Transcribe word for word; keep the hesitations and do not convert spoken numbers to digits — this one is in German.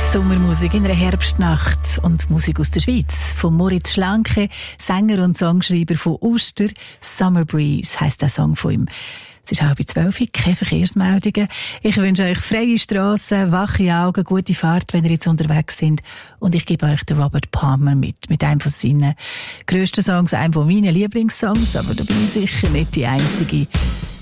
Sommermusik in einer Herbstnacht und Musik aus der Schweiz. Von Moritz Schlanke, Sänger und Songschreiber von Uster. Summer Breeze heisst der Song von ihm. Es ist halb zwölf, keine Verkehrsmeldungen. Ich wünsche euch freie Strassen, wache Augen, gute Fahrt, wenn ihr jetzt unterwegs seid. Und ich gebe euch den Robert Palmer mit, mit einem von seinen grössten Songs, einem von meinen Lieblingssongs, aber da bin ich sicher nicht die Einzige.